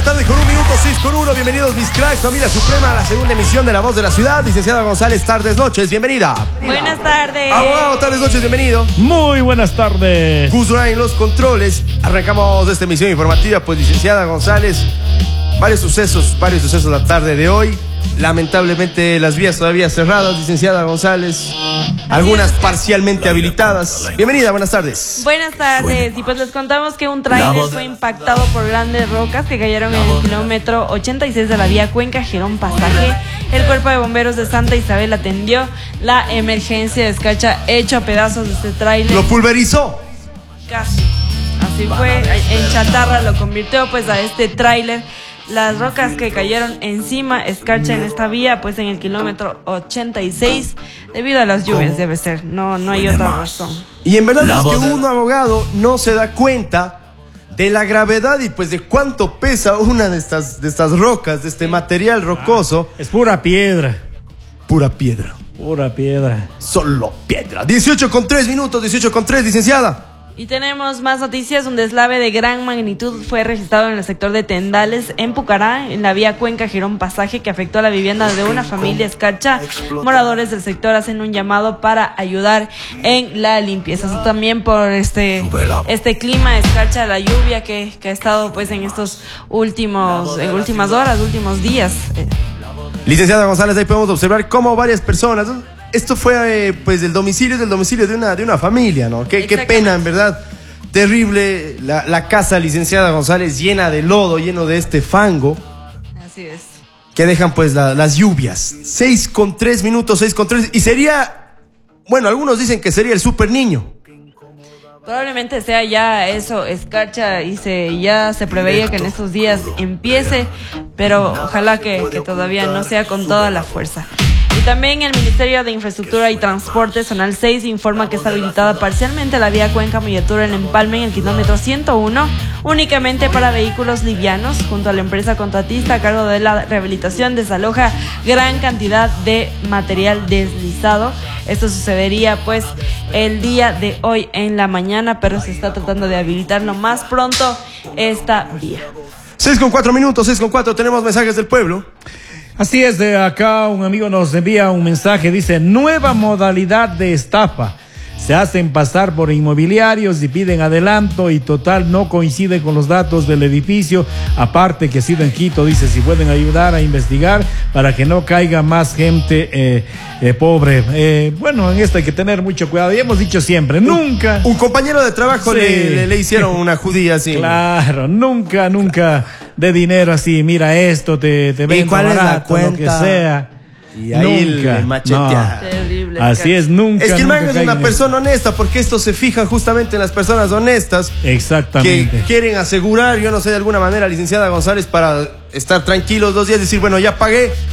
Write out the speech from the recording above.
tarde con 1 minuto, 6 con 1. Bienvenidos mis cracks, familia suprema, a la segunda emisión de La Voz de la Ciudad. Licenciada González, tardes, noches, bienvenida. Buenas tardes. Abogado, tardes, noches, bienvenido. Muy buenas tardes. Gus Durán en los controles. Arrancamos esta emisión informativa, pues licenciada González, varios sucesos la tarde de hoy. Lamentablemente las vías todavía cerradas, licenciada González. Algunas parcialmente habilitadas. Bienvenida, buenas tardes. Buenas tardes. Y pues les contamos que un tráiler fue impactado por grandes rocas que cayeron en el kilómetro 86 de la vía Cuenca-Girón Pasaje. El cuerpo de bomberos de Santa Isabel atendió la emergencia de escarcha hecho a pedazos de este tráiler. ¿Lo pulverizó? Casi. Así fue. En chatarra lo convirtió pues a este tráiler. Las rocas que cayeron encima, escarcha en esta vía, pues en el kilómetro 86, debido a las lluvias debe ser, no hay otra razón. Y en verdad es que uno, abogado, no se da cuenta de la gravedad y pues de cuánto pesa una de estas rocas, de este material rocoso. Es pura piedra. Pura piedra. Pura piedra. Solo piedra. 18 con 3 minutos, 18 con 3, licenciada. Y tenemos más noticias. Un deslave de gran magnitud fue registrado en el sector de Tendales, en Pucará, en la vía Cuenca-Girón Pasaje, que afectó a la vivienda de una familia escarcha. Moradores del sector hacen un llamado para ayudar en la limpieza. Eso también por este clima escarcha, la lluvia que ha estado pues en estos últimas horas, últimos días. Licenciada González, ahí podemos observar cómo varias personas... Esto fue pues del domicilio de una familia, ¿no? Qué pena, en verdad. Terrible la casa, licenciada González, llena de lodo, lleno de este fango. Así es. Que dejan pues las lluvias. 6 con 3 minutos, 6 con 3. Y sería, bueno, algunos dicen que sería el super niño. Probablemente sea ya eso, escarcha, y ya se preveía que en estos días empiece, pero ojalá que todavía no sea con toda la fuerza. Y también el Ministerio de Infraestructura y Transporte Zonal 6 informa que está habilitada parcialmente la vía Cuenca-Mollatura en Empalme en el kilómetro 101, únicamente para vehículos livianos. Junto a la empresa contratista a cargo de la rehabilitación desaloja gran cantidad de material deslizado. Esto sucedería pues el día de hoy en la mañana, pero se está tratando de habilitar lo más pronto esta vía. 6 con 4 minutos, 6 con 4, tenemos mensajes del pueblo. Así es, de acá un amigo nos envía un mensaje, dice: nueva modalidad de estafa. Se hacen pasar por inmobiliarios y piden adelanto y total no coincide con los datos del edificio. Aparte que ha sido en Quito, dice, si pueden ayudar a investigar para que no caiga más gente pobre. Bueno, en esto hay que tener mucho cuidado. Y hemos dicho siempre, nunca... Un compañero de trabajo sí. le hicieron una judía así. Claro, nunca de dinero así, mira esto, te vendo barato, lo que sea. Y ahí nunca, el machetea. no. Terrible. Así es, nunca. Es que el man es una en persona honesta, porque esto se fija justamente en las personas honestas. Exactamente. Que quieren asegurar, yo no sé, de alguna manera, licenciada González, para estar tranquilos 2 días, decir, bueno, ya pagué,